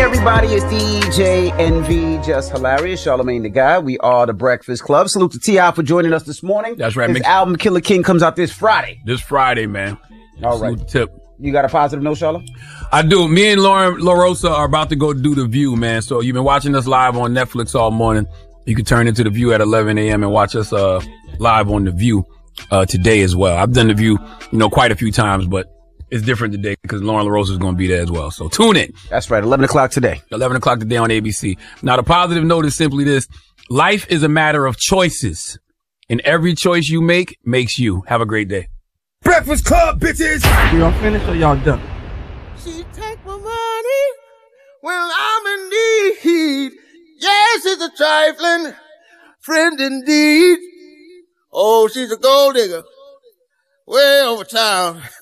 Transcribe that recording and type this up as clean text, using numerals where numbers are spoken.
everybody. It's DJ NV, just hilarious. Charlamagne the Guy. We are the Breakfast Club. Salute to T.I. for joining us this morning. That's right. His album Killer King comes out this Friday. This Friday, man. All right. Salute tip. You got a positive note, Charla? I do. Me and Lauren LaRosa are about to go do The View, man. So you've been watching us live on Netflix all morning. You can turn into The View at 11 a.m. and watch us live on The View today as well. I've done The View, quite a few times, but it's different today because Lauren LaRosa is going to be there as well. So tune in. That's right. 11 o'clock today. 11 o'clock today on ABC. Now, the positive note is simply this. Life is a matter of choices, and every choice you make makes you. Have a great day. Breakfast Club, bitches! Y'all finished or y'all done? She take my money when I'm in need. Yes, it's a trifling friend indeed. Oh, she's a gold digger way over town.